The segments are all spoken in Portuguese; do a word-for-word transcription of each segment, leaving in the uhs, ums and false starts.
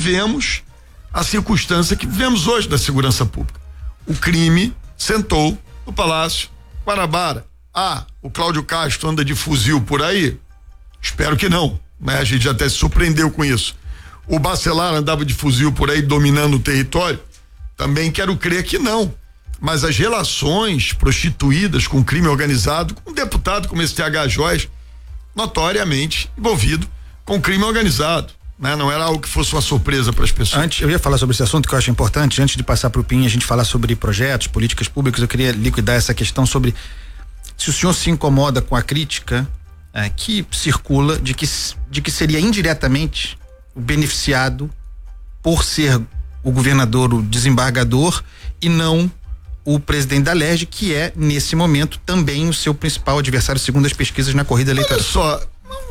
vivemos a circunstância que vivemos hoje da segurança pública. O crime sentou no Palácio Guanabara. Ah, o Cláudio Castro anda de fuzil por aí? Espero que não, né? A gente até se surpreendeu com isso. O Bacelar andava de fuzil por aí dominando o território? Também quero crer que não. Mas as relações prostituídas com crime organizado, com um deputado como esse T H Joyce, notoriamente envolvido com crime organizado, né? Não era algo que fosse uma surpresa para as pessoas. Antes, eu ia falar sobre esse assunto que eu acho importante, antes de passar para o Pinho, a gente falar sobre projetos, políticas públicas, eu queria liquidar essa questão sobre se o senhor se incomoda com a crítica é, que circula de que, de que seria indiretamente o beneficiado por ser o governador, o desembargador, e não o presidente da Alerj, que é, nesse momento, também o seu principal adversário, segundo as pesquisas na corrida eleitoral. Olha só,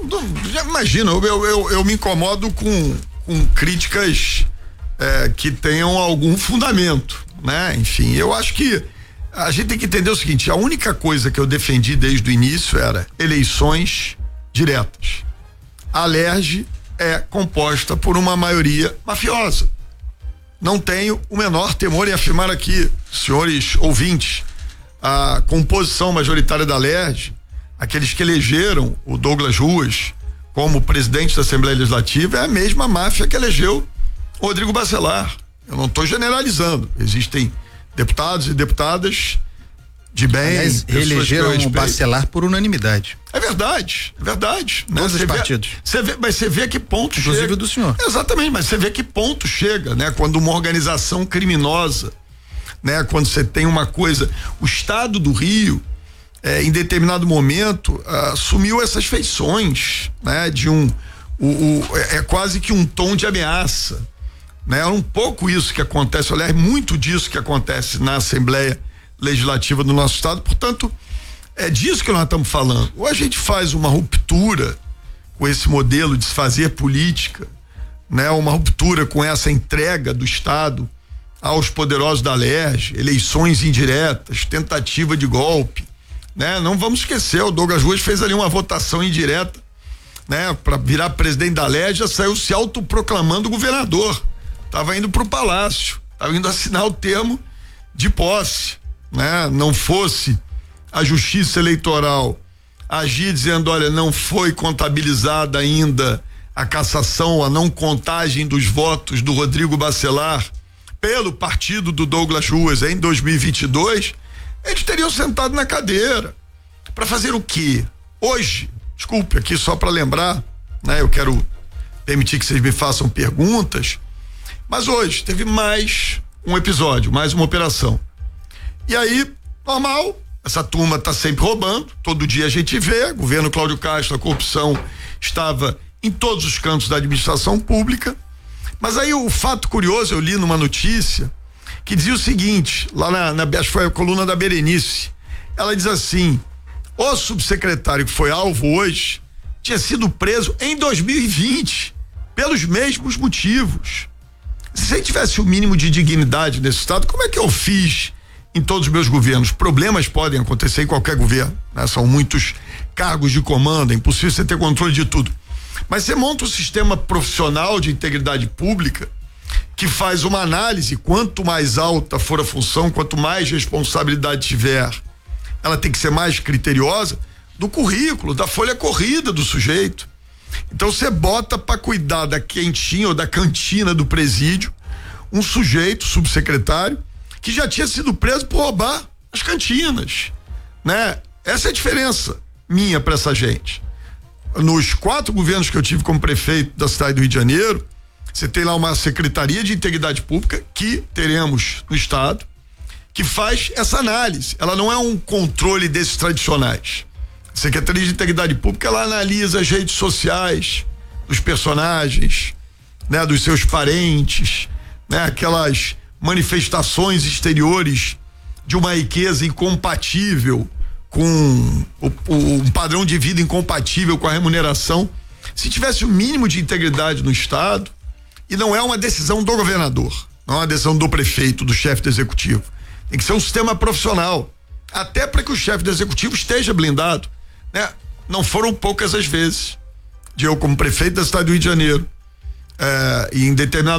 já imagina, eu, eu, eu, eu me incomodo com, com críticas é, que tenham algum fundamento, né? Enfim, eu acho que a gente tem que entender o seguinte: a única coisa que eu defendi desde o início era eleições diretas. A Alerj é composta por uma maioria mafiosa. Não tenho o menor temor em afirmar aqui, senhores ouvintes, a composição majoritária da Alerj, aqueles que elegeram o Douglas Ruas como presidente da Assembleia Legislativa, é a mesma máfia que elegeu o Rodrigo Bacelar. Eu não estou generalizando, existem deputados e deputadas de bem. Aliás, elegeram o Bacelar por unanimidade. É verdade, é verdade. Todos né? os partidos. Vê, você vê, mas você vê a que ponto Inclusive chega. do senhor. Exatamente, mas você vê a que ponto chega, né? Quando uma organização criminosa, né? Quando você tem uma coisa, o Estado do Rio, é, em determinado momento, assumiu essas feições, né? De um, o, o, é, é quase que um tom de ameaça, né? É um pouco isso que acontece, aliás, muito disso que acontece na Assembleia Legislativa do nosso estado. Portanto, é disso que nós estamos falando. Ou a gente faz uma ruptura com esse modelo de se fazer política, né? Uma ruptura com essa entrega do Estado aos poderosos da Alerj, eleições indiretas, tentativa de golpe, né? Não vamos esquecer, o Douglas Ruas fez ali uma votação indireta, né? Para virar presidente da Alerj, já saiu se autoproclamando governador, tava indo pro palácio, tava indo assinar o termo de posse, né? Não fosse a Justiça Eleitoral agir dizendo, olha, não foi contabilizada ainda a cassação, a não contagem dos votos do Rodrigo Bacelar pelo partido do Douglas Ruas em dois mil e vinte e dois, eles teriam sentado na cadeira para fazer o quê? Hoje, desculpe aqui só para lembrar, né? Eu quero permitir que vocês me façam perguntas, mas hoje teve mais um episódio, mais uma operação. E aí, normal, essa turma tá sempre roubando, todo dia a gente vê, governo Cláudio Castro, a corrupção estava em todos os cantos da administração pública, mas aí o fato curioso, eu li numa notícia que dizia o seguinte, lá na, na acho que foi a coluna da Berenice, ela diz assim: o subsecretário que foi alvo hoje tinha sido preso em dois mil e vinte pelos mesmos motivos. Se ele tivesse o mínimo de dignidade nesse estado, como é que eu fiz em todos os meus governos? Problemas podem acontecer em qualquer governo, né? São muitos cargos de comando, é impossível você ter controle de tudo. Mas você monta um sistema profissional de integridade pública que faz uma análise, quanto mais alta for a função, quanto mais responsabilidade tiver, ela tem que ser mais criteriosa do currículo, da folha corrida do sujeito. Então você bota para cuidar da quentinha ou da cantina do presídio um sujeito, subsecretário, que já tinha sido preso por roubar as cantinas, né? Essa é a diferença minha para essa gente. Nos quatro governos que eu tive como prefeito da cidade do Rio de Janeiro, você tem lá uma Secretaria de Integridade Pública que teremos no estado, que faz essa análise. Ela não é um controle desses tradicionais. A Secretaria de Integridade Pública, ela analisa as redes sociais dos personagens, né? Dos seus parentes, né? Aquelas manifestações exteriores de uma riqueza incompatível com o, o, um padrão de vida incompatível com a remuneração. Se tivesse o mínimo de integridade no estado, e não é uma decisão do governador, não é uma decisão do prefeito, do chefe do executivo, tem que ser um sistema profissional, até para que o chefe do executivo esteja blindado, né? Não foram poucas as vezes de eu, como prefeito da cidade do Rio de Janeiro, eh, em determinado